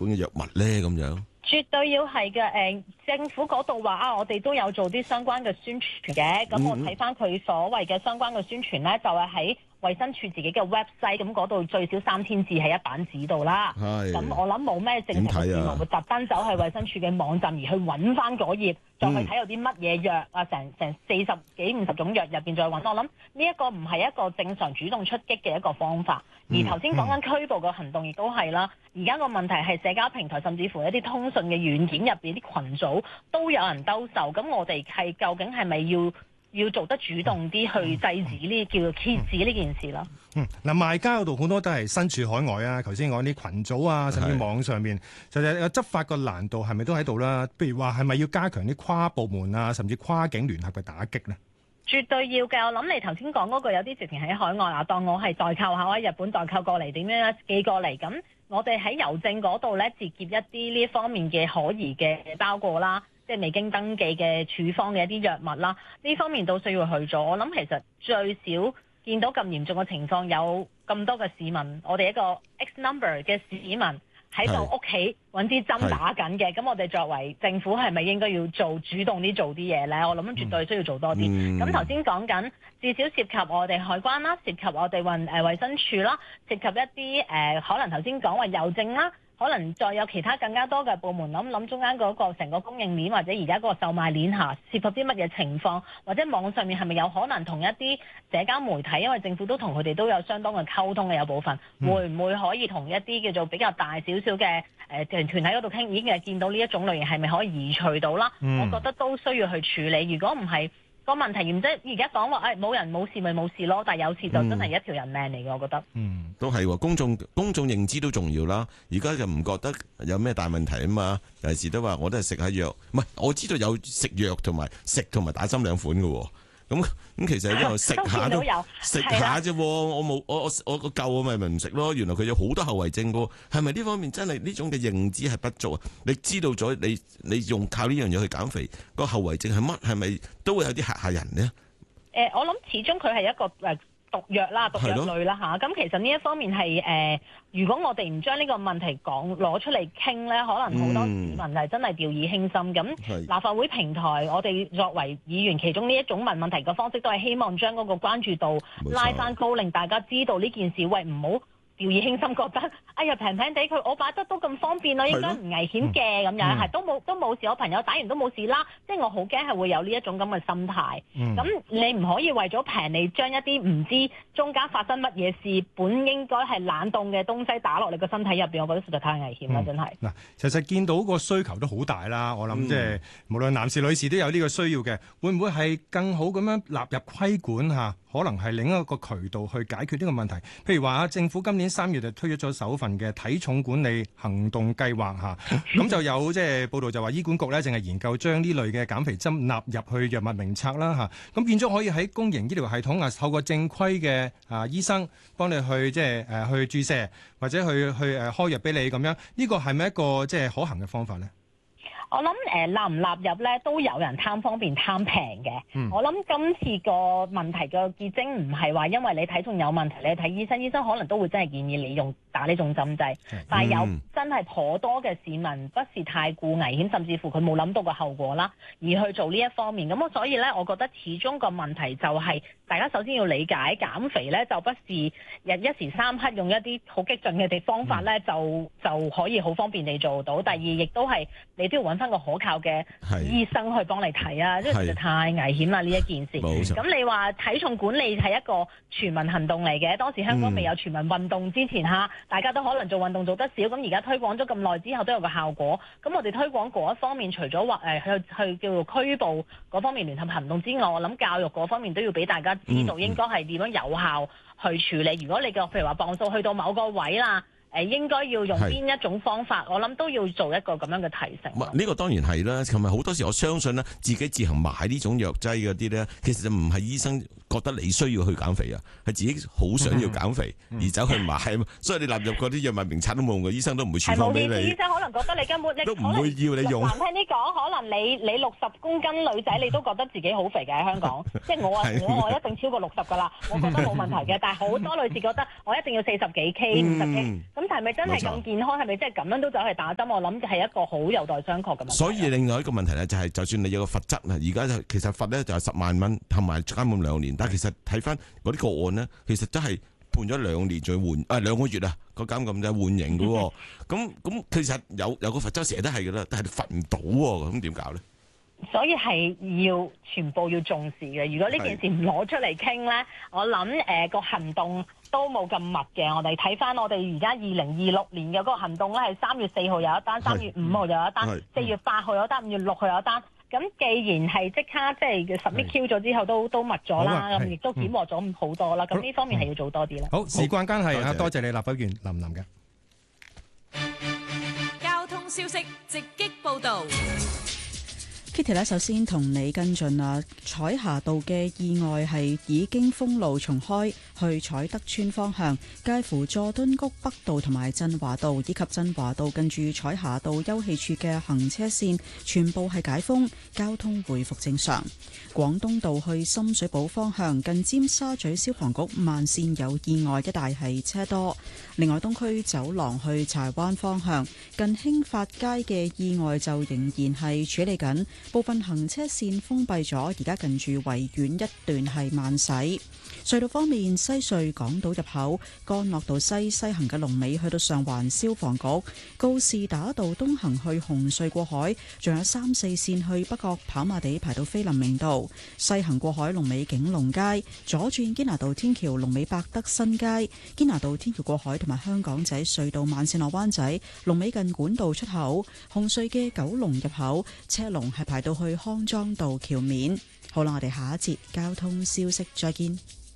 本嘅藥物咧？咁樣絕對要係嘅。政府嗰度話啊，我哋都有做啲相關嘅宣傳嘅。咁我睇翻佢所謂嘅相關嘅宣傳咧，就係喺衛生署自己嘅 website，咁嗰度最少3000字喺一版紙度啦。咁我諗冇咩正常嘅市民會特登走去衛生署嘅網站而去揾翻嗰頁，再去睇有啲乜嘢藥啊，成40幾50種藥入邊再揾。我諗呢一個唔係一個正常主動出擊嘅一個方法。而頭先講緊拘捕嘅行動亦都係啦。而家個問題係社交平台甚至乎一啲通訊嘅軟件入邊啲群組都有人兜售。咁我哋係究竟係咪要做得主動啲去制止呢叫做遏止呢件事啦？ 嗱，賣家嗰度好多都係身處海外啊。頭先講啲群組啊，甚至網上面，就係執法個難度係咪都喺度啦？譬如話係咪要加強啲跨部門啊，甚至跨境聯合嘅打擊呢？ 絕對要嘅。我諗你頭先講嗰個有啲直情喺海外啊，當我係代購下，我喺日本代購過嚟，點樣寄過嚟？咁我哋喺郵政嗰度咧截劫一啲呢方面嘅可疑嘅包裹啦，即係未經登記嘅處方嘅一啲藥物啦，呢方面都需要去做。我諗其實最少見到咁嚴重嘅情況，有咁多嘅市民，我哋一個 X number 嘅市民喺度屋企揾支針打緊嘅，咁我哋作為政府係咪應該要主動啲做啲嘢呢？我諗絕對需要做多啲。咁頭先講緊至少涉及我哋海關啦，涉及我哋衛生署啦，涉及一啲可能頭先講話郵政啦。可能再有其他更加多嘅部門，諗中間嗰個成個供應鏈或者而家嗰個售賣鏈下涉及啲乜嘢情況，或者網上面係咪有可能同一啲社交媒體，因為政府都同佢哋都有相當嘅溝通嘅有部分，會唔會可以同一啲叫做比較大少少嘅團體嗰度傾，已經係見到呢一種類型係咪可以移除到啦？我覺得都需要去處理。如果唔係，個問題唔即係而家講話冇人冇事咪冇事咯，但係有事就真係一條人命嚟嘅。我覺得都係喎，公眾認知都重要啦。而家就唔覺得有咩大問題啊嘛，有時都話我都係食下藥，唔係我知道有食藥同埋打針兩款嘅喎。咁其實因為食下都食下啫，我個夠咪唔食咯。原來佢有好多後遺症嘅，係咪呢方面真係呢種嘅認知係不足啊？你知道咗你用靠呢樣嘢去減肥，個後遺症係乜？係咪都會有啲嚇人呢？ 我諗始終佢係一個毒藥啦，毒藥類啦嚇。咁其實呢一方面係如果我哋唔將呢個問題攞出嚟傾咧，可能好多市民係真係掉以輕心。咁立法會平台，我哋作為議員，其中呢一種問題嘅方式，都係希望將嗰個關注度拉翻高，令大家知道呢件事，喂，唔好掉以輕心，覺得哎呀平平地佢我擺得都咁方便咯，應該唔危險嘅咁樣，係都冇事，我朋友打完都冇事啦。即係我好驚係會有呢一種咁嘅心態。咁你唔可以為咗平，你將一啲唔知中間發生乜嘢事，本應該係冷凍嘅東西打落你個身體入邊，我覺得實在太危險啦，真係。 嗱，其實見到個需求都好大啦，我諗即係無論男士女士都有呢個需要嘅，會唔會係更好咁樣納入規管下？可能係另一個渠道去解決呢個問題。譬如話政府今年3月就推出咗首份嘅體重管理行動計劃嚇，咁就有即係報道就話醫管局咧淨係研究將呢類嘅減肥針納入去藥物名冊啦嚇，咁變咗可以喺公營醫療系統啊，透過正規嘅醫生幫你去即係去注射或者去開藥俾你咁樣，呢個係咪一個即係可行嘅方法咧？ 我諗納唔納入咧，都有人貪方便貪平嘅。我諗今次個問題嘅結晶唔係話因為你體重有問題，你睇醫生，醫生可能都會真係建議你打呢種針劑。但係有真係頗多嘅市民不是太顧危險，甚至乎佢冇諗到個後果啦，而去做呢一方面。咁所以咧，我覺得始終個問題就係大家首先要理解減肥咧，就不是一時三刻用一啲好激進嘅方法咧，就可以好方便地做到。第二，亦都係你都要揾翻個可靠嘅醫生去幫你睇啊，因為實在太危險啦呢一件事。咁你話體重管理係一個全民行動嚟嘅，當時香港未有全民運動之前大家都可能做運動做得少，咁而家推廣咗咁耐之後都有個效果。咁我哋推廣嗰一方面，除咗話去叫做拘捕嗰方面聯合行動之外，我諗教育嗰方面都要俾大家知道應該係點樣有效去處理。如果你譬如話磅數去到某個位啦，應該要用邊一種方法，我諗都要做一個咁樣嘅提醒。 呢個當然係啦，同埋好多時我相信咧，自己自行買呢種藥劑嗰啲咧，其實就唔係醫生覺得你需要去減肥啊，係自己好想要減肥而走去買，所以你納入嗰啲藥物名冊都冇用嘅，醫生都唔會處方俾你。醫生可能覺得你根本都唔會要你用。難聽啲講，可能你60公斤女仔，你都覺得自己好肥嘅喺香港。即係我一定超過60㗎啦，我覺得冇問題嘅。但係好多女士覺得我一定要40幾 K、50 K。 咁但係咪真係咁健康？係咪真係咁樣都走去打針？我諗係一個好有待商榷嘅問題。 所以另外一個問題咧，就係就算你有個罰則啊，而家就其實罰咧就係10萬蚊，同埋監禁2年。但係其實睇翻嗰啲個案咧，其實真係判咗2年再換2個月啊，個監禁就係緩刑嘅喎。咁其實有個罰則成日都係嘅啦，但係罰唔到喎，咁點搞咧？ 所以係要全部要重視嘅。如果呢件事唔攞出嚟傾咧，我諗個行動都冇咁密嘅。我哋睇翻我哋而家2026年嘅嗰個行動咧，係3月4號有一單，3月5號有一單，4月8號有一單，5月6號有一單。咁既然係即刻即係submit Q 咗之後都密咗啦，咁亦都檢獲咗好多啦。咁呢方面係要做多啲啦。 好，時間關係啊，多謝你立法會議員林琳嘅交通消息直擊報導。 Kitty 咧，首先同你跟進啊，彩霞道嘅意外係已經封路重開，去彩德邨方向，介乎佐敦谷北道同埋振華道以及振華道近住彩霞道休憩處嘅行車線全部係解封，交通回復正常。廣東道去深水埗方向近尖沙咀消防局慢線有意外，一帶係車多。另外，東區走廊去柴灣方向近興發街嘅意外就仍然係處理緊。部分行車線封閉咗，而家近住維園一段係慢駛。隧道方面，西隧港島入口干諾道西行嘅龍尾去到上環消防局，告士打道東行去紅隧過海，仲有3、4線去北角跑馬地排到菲林明道，西行過海龍尾景隆街，左轉堅拿道天橋龍尾百德新街，堅拿道天橋過海同埋香港仔隧道慢線落灣仔龍尾近管道出口，紅隧嘅九龍入口車龍係排到去康莊道橋面。好啦，我哋下一節交通消息再見。